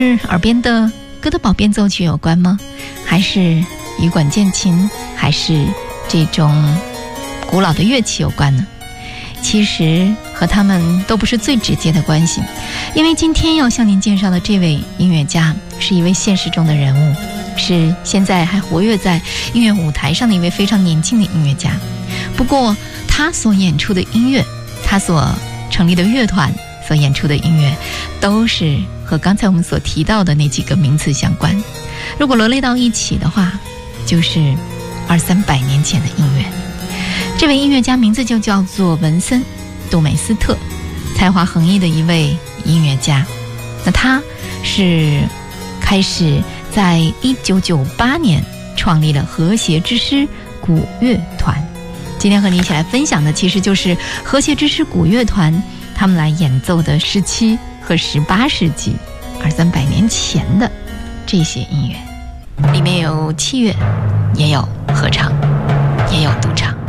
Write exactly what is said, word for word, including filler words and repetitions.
是耳边的哥德堡变奏曲有关吗？还是羽管键琴，还是这种古老的乐器有关呢？其实和他们都不是最直接的关系，因为今天要向您介绍的这位音乐家是一位现实中的人物，是现在还活跃在音乐舞台上的一位非常年轻的音乐家。不过他所演出的音乐，他所成立的乐团所演出的音乐，都是和刚才我们所提到的那几个名词相关。如果罗列到一起的话，就是二三百年前的音乐。这位音乐家名字就叫做文森·杜美斯特，才华横溢的一位音乐家。那他是开始在一九九八年创立了和谐之诗古乐团。今天和你一起来分享的其实就是和谐之诗古乐团他们来演奏的十七和十八世纪二三百年前的这些音乐，里面有器乐，也有合唱，也有独唱。